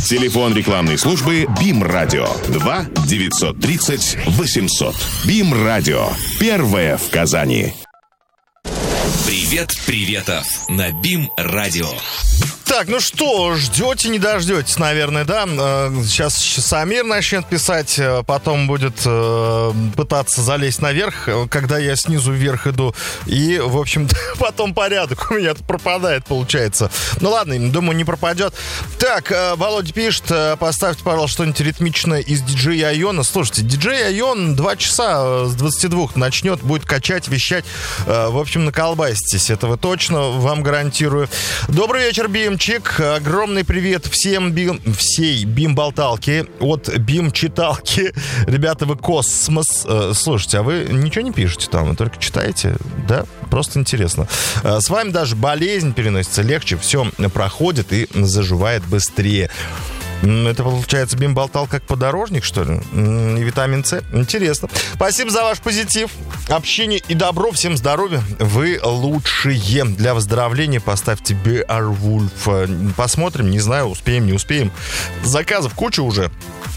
Телефон рекламной службы БИМ Радио 2 930 800. БИМ Радио. Первое в Казани. Привет, приветов на БИМ Радио. Так, ну что, ждете, не дождетесь, наверное, да? Сейчас Самир начнет писать, потом будет пытаться залезть наверх, когда я снизу вверх иду. И, в общем, потом порядок у меня пропадает, получается. Ну ладно, думаю, не пропадет. Так, Володя пишет, поставьте, пожалуйста, что-нибудь ритмичное из диджея Айона. Слушайте, диджей Айон 2 часа с 22 начнет, будет качать, вещать. В общем, наколбаситесь, это вы точно, вам гарантирую. Добрый вечер, БИМ. Огромный привет всем всей БИМ-болталки от БИМ-читалки. Ребята, вы космос. Слушайте, а вы ничего не пишете там, вы только читаете? Да? Просто интересно. С вами даже болезнь переносится легче, все проходит и заживает быстрее. Это, получается, БИМ-болтал как подорожник, что ли? И витамин С. Интересно. Спасибо за ваш позитив, общение и добро. Всем здоровья. Вы лучшие. Для выздоровления поставьте Beowulf. Посмотрим, не знаю, успеем, не успеем. Заказов куча уже.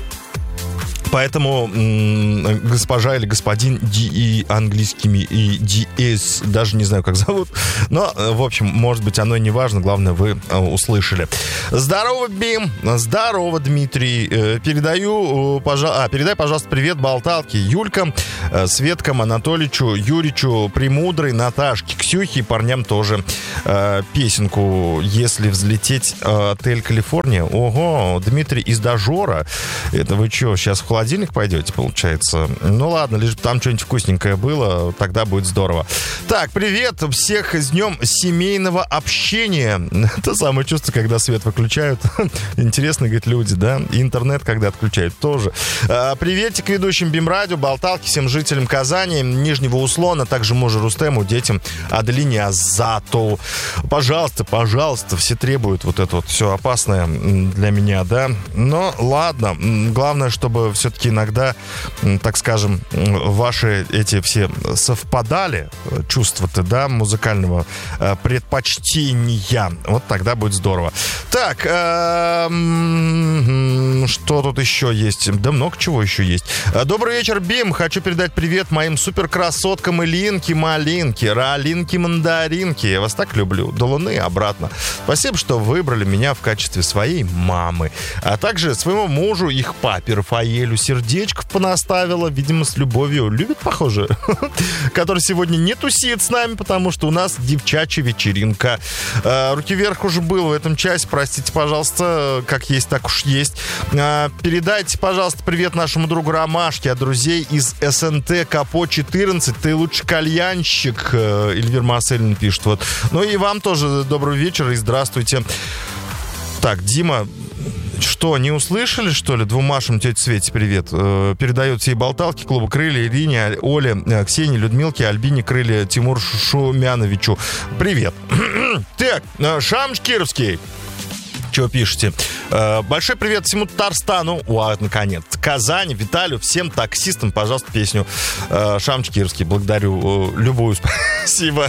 Поэтому госпожа или господин DE английскими и DS, даже не знаю, как зовут. Но, в общем, может быть, оно и не важно. Главное, вы услышали. Здорово, БИМ. Здорово, Дмитрий. Передай, пожалуйста, привет болталке Юлькам, Светкам, Анатоличу, Юричу, Премудрой, Наташке, Ксюхе и парням тоже песенку «Если взлететь, отель Калифорния». Ого, Дмитрий из Дожора. Это вы что, сейчас в холодильник пойдете, получается? Ну ладно, лишь бы там что-нибудь вкусненькое было, тогда будет здорово. Так, привет всех с днем семейного общения. Это самое чувство, когда свет выключают. Интересно, говорит, люди, да? И интернет, когда отключают, тоже. Приветик ведущим БИМ Радио, болталки, всем жителям Казани, Нижнего Услона, также мужу Рустему, детям Аделине, Азату. Пожалуйста, пожалуйста, все требуют вот это вот все опасное для меня, да? Но ладно, главное, чтобы все-таки иногда, так скажем, ваши эти все совпадали, чувства-то, да, музыкального предпочтения. Вот тогда будет здорово. Так, что тут еще есть? Да много чего еще есть. Добрый вечер, БИМ. Хочу передать привет моим суперкрасоткам Илинке, Малинке, Ралинке, Мандаринке. Я вас так люблю. До Луны и обратно. Спасибо, что выбрали меня в качестве своей мамы. А также своему мужу, их папе Рафаэлю, сердечков понаставила. Видимо, с любовью. Любит, похоже. Который сегодня не тусит с нами, потому что у нас девчачья вечеринка. Руки вверх уже был в этом часе. Простите, пожалуйста. Как есть, так уж есть. Передайте, пожалуйста, привет нашему другу Ромашке от друзей из СНТ Капо 14. Ты лучший кальянщик. Эльвира Марселин пишет. Вот. Ну и вам тоже добрый вечер и здравствуйте. Так, Дима, что, не услышали, что ли? Двум Машам, тете Свете привет. Передает всей болталке клуба «Крылья» Ирине, Оле, Ксении, Людмилке, Альбине Крылья, Тимуру Шумяновичу. Привет. Так, Шамш Кировский. Чего пишете? Большой привет всему Татарстану. Наконец. Казани, Виталию, всем таксистам, пожалуйста, песню Шамш Кировский. Благодарю. Любую. Спасибо.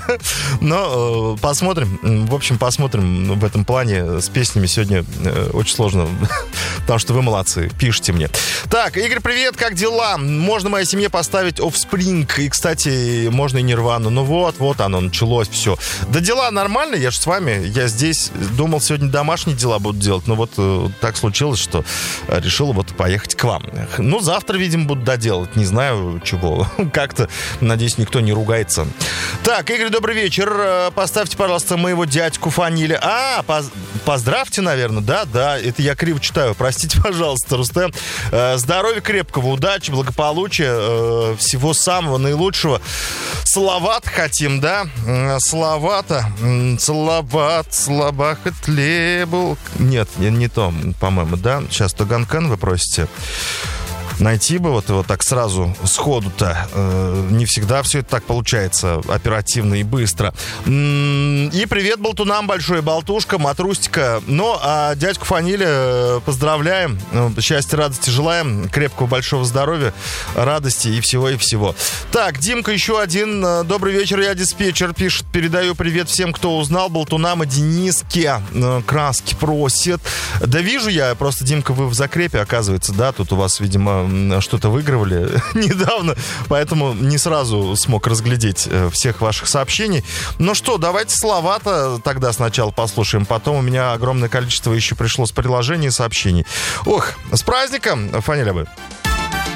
Но посмотрим. В общем, посмотрим в этом плане. С песнями сегодня очень сложно. Потому что вы молодцы. Пишите мне. Так, Игорь, привет. Как дела? Можно моей семье поставить Offspring. И, кстати, можно и Нирвану. Ну вот оно началось все. Да дела нормально. Я же с вами. Я здесь. Думал, сегодня домашние дела буду делать, но вот так случилось, что решил вот поехать к вам. Ну, завтра, видимо, буду доделать, не знаю чего. Как-то, надеюсь, никто не ругается. Так, Игорь, добрый вечер. Поставьте, пожалуйста, моего дядьку Фанили. Поздравьте, наверное, да, это я криво читаю. Простите, пожалуйста, Рустем. Здоровья крепкого, удачи, благополучия, всего самого наилучшего. Салават хотим, да? Салавата. Салават, слабахат лебл. Нет, не то, по-моему, да? Сейчас Таганкан вы просите. найти бы вот его так сразу сходу-то. Не всегда все это так получается оперативно и быстро. И привет болтунам, большой болтушка, матрустика. Ну, а дядьку Фаниля поздравляем. Счастья, радости желаем. Крепкого большого здоровья, радости и всего, и всего. Так, Димка, еще один. Добрый вечер, я диспетчер. Пишет, передаю привет всем, кто узнал. Болтунам и Дениске краски просит. Да вижу я, просто, Димка, вы в закрепе, оказывается, да? Тут у вас, видимо, что-то выигрывали недавно, поэтому не сразу смог разглядеть всех ваших сообщений. Ну что, давайте слова-то тогда сначала послушаем. Потом у меня огромное количество еще пришло с приложений и сообщений. Ох, с праздником, Фаниля бы.